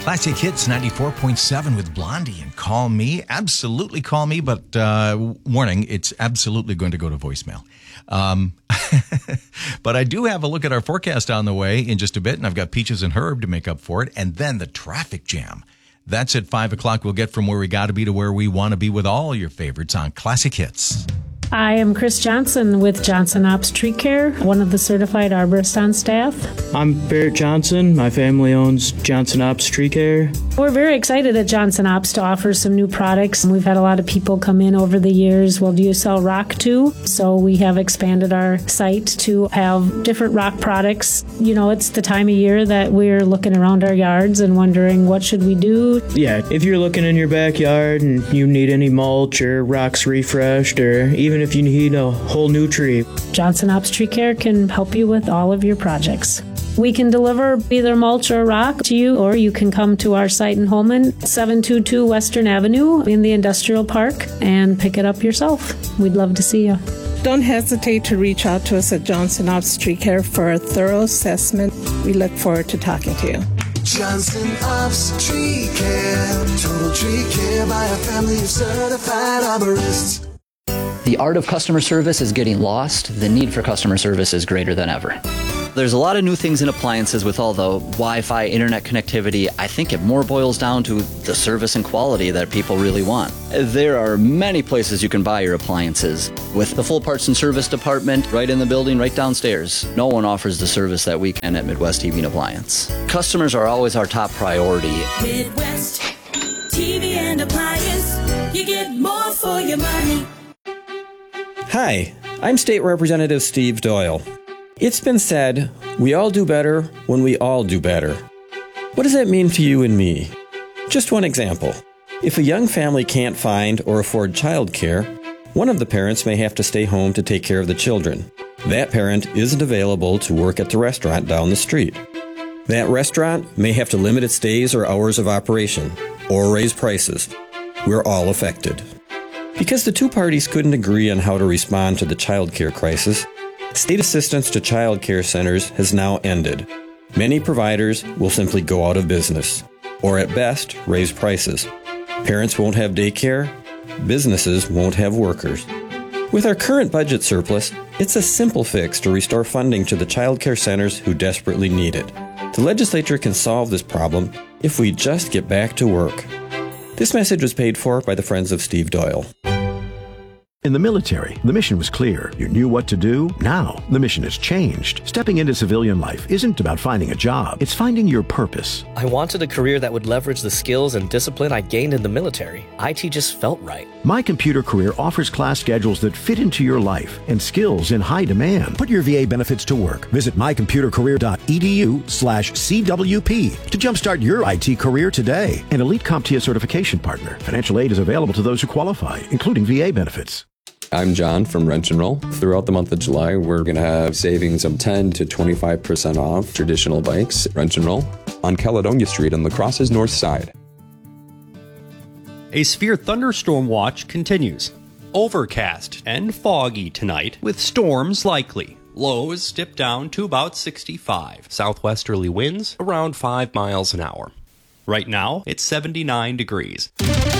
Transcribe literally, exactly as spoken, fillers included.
Classic Hits ninety-four point seven with Blondie and Call Me. Absolutely call me, but uh, warning, it's absolutely going to go to voicemail. Um, but I do have a look at our forecast on the way in just a bit, and I've got Peaches and Herb to make up for it. And then the traffic jam. That's at five o'clock. We'll get from where we got to be to where we want to be with all your favorites on Classic Hits. I am Chris Johnson with Johnson Ops Tree Care, one of the certified arborists on staff. I'm Barrett Johnson. My family owns Johnson Ops Tree Care. We're very excited at Johnson Ops to offer some new products. We've had a lot of people come in over the years. Well, do you sell rock too? So we have expanded our site to have different rock products. You know, it's the time of year that we're looking around our yards and wondering what should we do. Yeah, if you're looking in your backyard and you need any mulch or rocks refreshed, or even if you need a whole new tree, Johnson Ops Tree Care can help you with all of your projects. We can deliver either mulch or rock to you, or you can come to our site in Holmen, seven two two Western Avenue in the Industrial Park, and pick it up yourself. We'd love to see you. Don't hesitate to reach out to us at Johnson Ops Tree Care for a thorough assessment. We look forward to talking to you. Johnson Ops Tree Care, total tree care by a family of certified arborists. The art of customer service is getting lost. The need for customer service is greater than ever. There's a lot of new things in appliances with all the Wi-Fi, internet connectivity. I think it more boils down to the service and quality that people really want. There are many places you can buy your appliances. With the full parts and service department right in the building, right downstairs, no one offers the service that we can at Midwest T V and Appliance. Customers are always our top priority. Midwest T V and Appliance, you get more for your money. Hi, I'm State Representative Steve Doyle. It's been said, we all do better when we all do better. What does that mean to you and me? Just one example. If a young family can't find or afford childcare, one of the parents may have to stay home to take care of the children. That parent isn't available to work at the restaurant down the street. That restaurant may have to limit its days or hours of operation, or raise prices. We're all affected. Because the two parties couldn't agree on how to respond to the child care crisis, state assistance to child care centers has now ended. Many providers will simply go out of business, or at best, raise prices. Parents won't have daycare, businesses won't have workers. With our current budget surplus, it's a simple fix to restore funding to the child care centers who desperately need it. The legislature can solve this problem if we just get back to work. This message was paid for by the Friends of Steve Doyle. In the military, the mission was clear. You knew what to do. Now, the mission has changed. Stepping into civilian life isn't about finding a job. It's finding your purpose. I wanted a career that would leverage the skills and discipline I gained in the military. I T just felt right. My Computer Career offers class schedules that fit into your life and skills in high demand. Put your V A benefits to work. Visit my computer career dot e d u slash C W P to jumpstart your I T career today. An Elite CompTIA certification partner. Financial aid is available to those who qualify, including V A benefits. I'm John from Wrench and Roll. Throughout the month of July, we're going to have savings of ten to twenty-five percent off traditional bikes. Wrench and Roll on Caledonia Street on La Crosse's north side. A severe thunderstorm watch continues. Overcast and foggy tonight with storms likely. Lows dip down to about sixty-five. Southwesterly winds around five miles an hour. Right now, it's seventy-nine degrees.